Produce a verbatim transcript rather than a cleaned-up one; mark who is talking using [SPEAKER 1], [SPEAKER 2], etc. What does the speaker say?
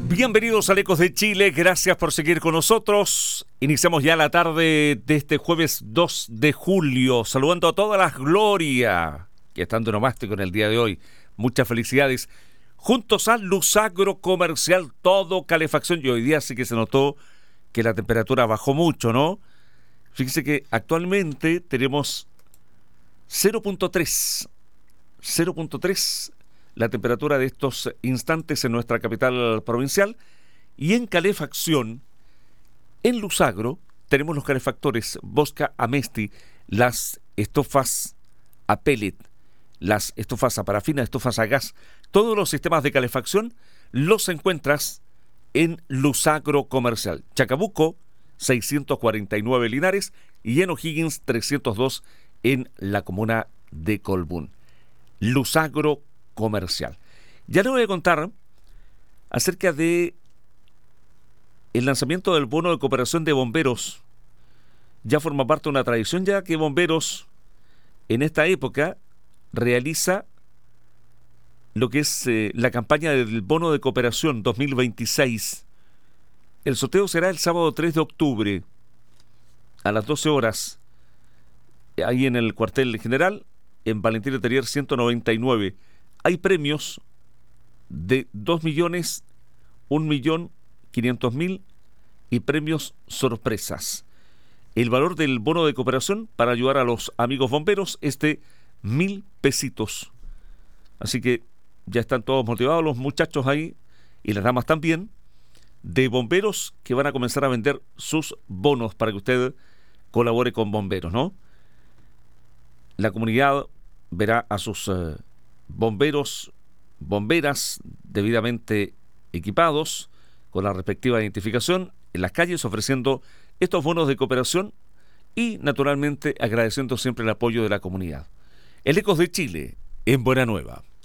[SPEAKER 1] Bienvenidos a Ecos de Chile, gracias por seguir con nosotros. Iniciamos ya la tarde de este jueves dos de julio, saludando a todas las glorias que están de nomástico en el día de hoy. Muchas felicidades. Juntos a Luzagro Comercial, todo calefacción. Y hoy día sí que se notó que la temperatura bajó mucho, ¿no? Fíjense que actualmente tenemos cero punto tres. cero punto tres la temperatura de estos instantes en nuestra capital provincial. Y en calefacción, en Luzagro, tenemos los calefactores Bosca Amesti, las estufas a pellet, las estufas a parafina, estufas a gas. Todos los sistemas de calefacción los encuentras en Luzagro Comercial. Chacabuco, seiscientos cuarenta y nueve Linares, y en O'Higgins, trescientos dos en la comuna de Colbún. Luzagro Comercial. Ya le voy a contar acerca de el lanzamiento del bono de cooperación de bomberos. Ya forma parte de una tradición, ya que Bomberos en esta época realiza lo que es eh, la campaña del bono de cooperación dos mil veintiséis. El sorteo será el sábado tres de octubre a las doce horas, ahí en el cuartel general, en Valentín Letelier ciento noventa y nueve. Hay premios de dos millones, un millón quinientos mil y premios sorpresas. El valor del bono de cooperación para ayudar a los amigos bomberos es de mil pesitos. Así que ya están todos motivados los muchachos ahí, y las damas también, de bomberos, que van a comenzar a vender sus bonos para que usted colabore con bomberos, ¿no? La comunidad verá a sus eh, bomberos, bomberas debidamente equipados con la respectiva identificación en las calles, ofreciendo estos bonos de cooperación y naturalmente agradeciendo siempre el apoyo de la comunidad. El Ecos de Chile en Buena Nueva.